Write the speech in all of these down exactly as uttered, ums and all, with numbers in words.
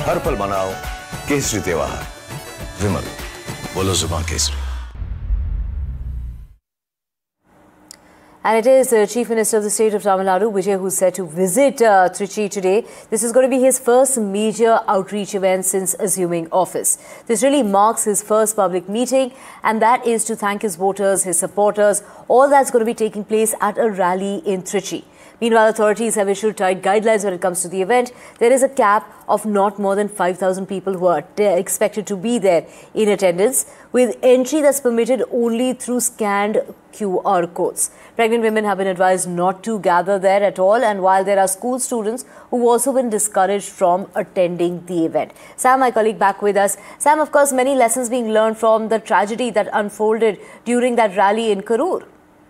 हर पल मनाओ केसरी त्योहार। विमल, बोलो जुबान Kesari. And it is the Chief Minister of the state of Tamil Nadu, Vijay, who's set to visit uh, Trichy today. This is going to be his first major outreach event since assuming office. This really marks his first public meeting, and that is to thank his voters, his supporters. All that's going to be taking place at a rally in Trichy. Meanwhile, authorities have issued tight guidelines when it comes to the event. There is a cap of not more than five thousand people who are expected to be there in attendance, with entry that's permitted only through scanned Q R codes. Pregnant women have been advised not to gather there at all, and while there are school students who've also been discouraged from attending the event. Sam, my colleague, back with us. Sam, of course, many lessons being learned from the tragedy that unfolded during that rally in Karur.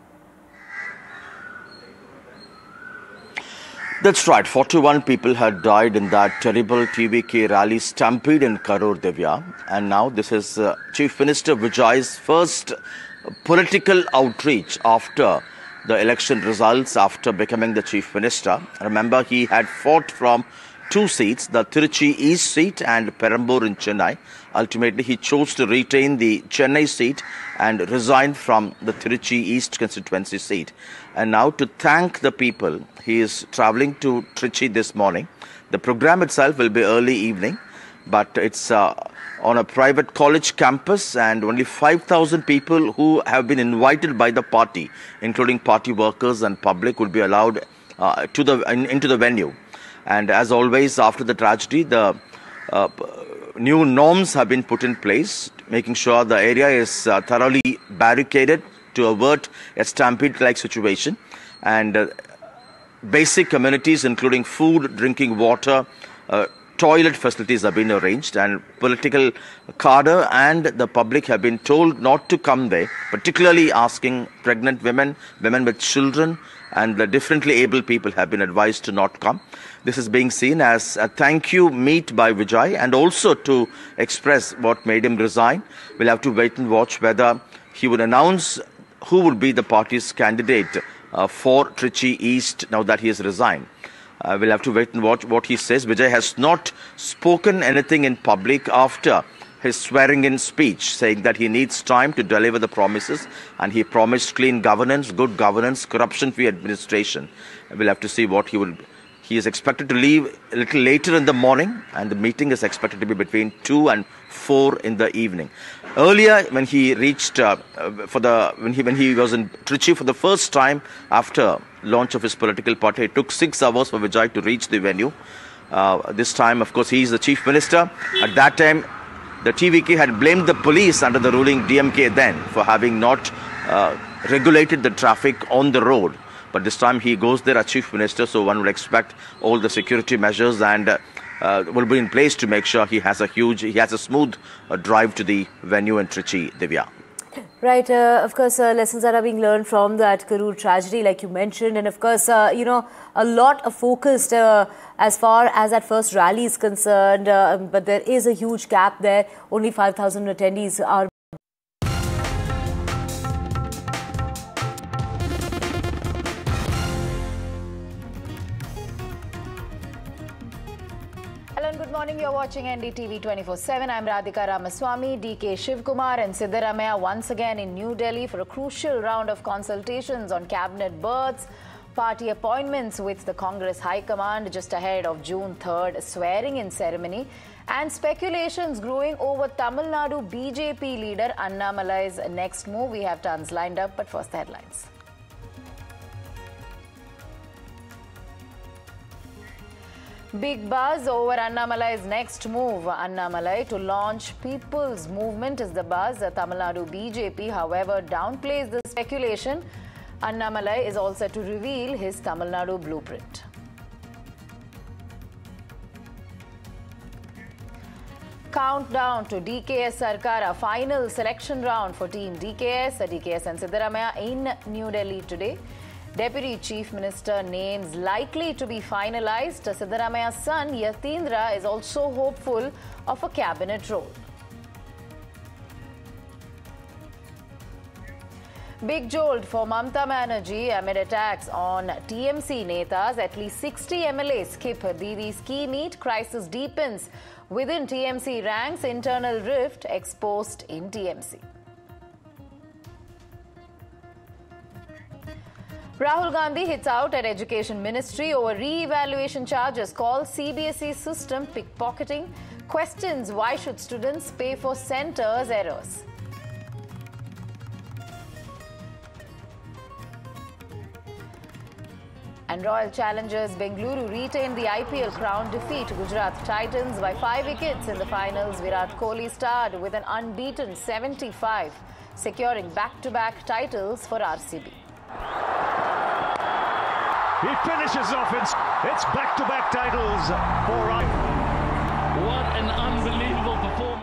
That's right. forty-one people had died in that terrible T V K rally stampede in Karur, Divya. And now this is uh, Chief Minister Vijay's first political outreach after the election results, after becoming the Chief Minister. Remember, he had fought from two seats, the Trichy East seat and Perambur in Chennai. Ultimately, he chose to retain the Chennai seat and resign from the Trichy East constituency seat. And now, to thank the people, he is travelling to Trichy this morning. The program itself will be early evening, but it's uh, on a private college campus, and only five thousand people who have been invited by the party, including party workers and public, will be allowed uh, to the in, into the venue. And as always, after the tragedy, the uh, new norms have been put in place, making sure the area is uh, thoroughly barricaded to avert a stampede-like situation. And uh, basic amenities, including food, drinking water, uh, toilet facilities have been arranged, and political cadre and the public have been told not to come there, particularly asking pregnant women, women with children, and the differently able people have been advised to not come. This is being seen as a thank you meet by Vijay, and also to express what made him resign. We'll have to wait and watch whether he would announce who would be the party's candidate uh, for Trichy East now that he has resigned. Uh, we'll have to wait and watch what he says. Vijay has not spoken anything in public after his swearing-in speech, saying that he needs time to deliver the promises, and he promised clean governance, good governance, corruption-free administration. We'll have to see what he will. He is expected to leave a little later in the morning, and the meeting is expected to be between two and four in the evening. Earlier, when he reached uh, for the when he when he was in Trichy for the first time after launch of his political party, it took six hours for Vijay to reach the venue. Uh, this time, of course, he is the Chief Minister. At that time, the T V K had blamed the police under the ruling D M K then for having not uh, regulated the traffic on the road. But this time he goes there as Chief Minister, so one would expect all the security measures and uh, uh, will be in place to make sure he has a huge, he has a smooth uh, drive to the venue in Trichy, Divya. Right, uh, of course, uh, lessons that are being learned from that Karur tragedy, like you mentioned, and of course, uh, you know, a lot of focused uh, as far as that first rally is concerned, uh, but there is a huge gap there. Only five thousand attendees are. Hello and good morning. You're watching N D T V twenty-four seven. I'm Radhika Ramaswamy. D K Shivkumar and Siddaramaiah once again in New Delhi for a crucial round of consultations on cabinet berths, party appointments with the Congress High Command just ahead of June third swearing-in ceremony, and speculations growing over Tamil Nadu B J P leader Annamalai's next move. We have tons lined up, but first the headlines. Big buzz over Annamalai's next move. Annamalai to launch People's Movement is the buzz. The Tamil Nadu B J P, however, downplays the speculation. Annamalai is all set to reveal his Tamil Nadu blueprint. Countdown to D K S Sarkar, a final selection round for Team D K S. D K S and Siddaramaiah in New Delhi today. Deputy Chief Minister names likely to be finalized. Siddaramaiah's son Yatindra is also hopeful of a cabinet role. Big jolt for Mamata Banerjee amid attacks on T M C netas. At least sixty M L As skip Didi's key meet. Crisis deepens within T M C ranks. Internal rift exposed in T M C. Rahul Gandhi hits out at Education Ministry over re-evaluation charges. Calls C B S E system pickpocketing. Questions why should students pay for centres' errors. And Royal Challengers Bengaluru retained the I P L crown, defeat Gujarat Titans by five wickets in the finals. Virat Kohli starred with an unbeaten seventy-five, securing back-to-back titles for R C B. He finishes off. It's, it's back-to-back titles for R C B. What an unbelievable performance.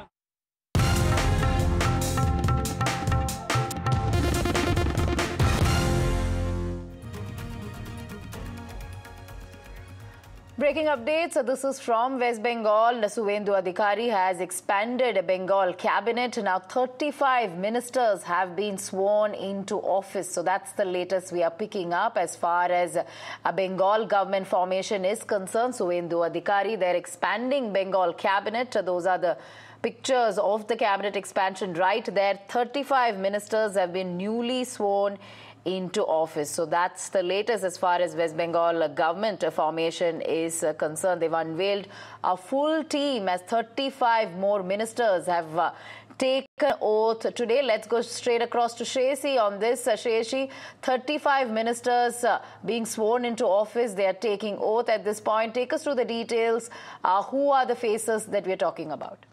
Breaking updates. So this is from West Bengal. Suvendu Adhikari has expanded a Bengal cabinet. Now thirty-five ministers have been sworn into office. So that's the latest we are picking up as far as a Bengal government formation is concerned. Suvendu Adhikari, they're expanding Bengal cabinet. Those are the pictures of the cabinet expansion right there. thirty-five ministers have been newly sworn into office. So that's the latest as far as West Bengal government formation is concerned. They've unveiled a full team as thirty-five more ministers have uh, taken oath today. Let's go straight across to Shreyasi on this. Uh, Shreyasi, thirty-five ministers uh, being sworn into office. They are taking oath at this point. Take us through the details. Uh, who are the faces that we're talking about?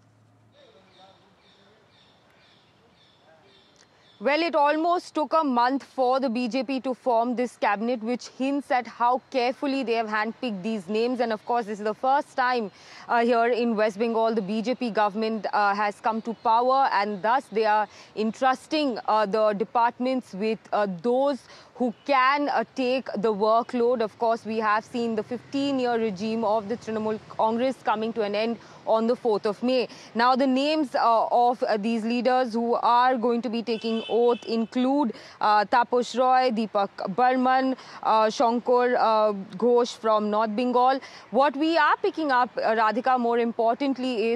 Well, it almost took a month for the B J P to form this cabinet, which hints at how carefully they have handpicked these names. And of course, this is the first time uh, here in West Bengal the B J P government uh, has come to power, and thus they are entrusting uh, the departments with uh, those who can uh, take the workload. Of course, we have seen the fifteen-year regime of the Trinamool Congress coming to an end on the fourth of May. Now, the names uh, of uh, these leaders who are going to be taking oath include uh, Taposh Roy, Deepak Burman, uh, Shankar uh, Ghosh from North Bengal. What we are picking up, uh, Radhika, more importantly, is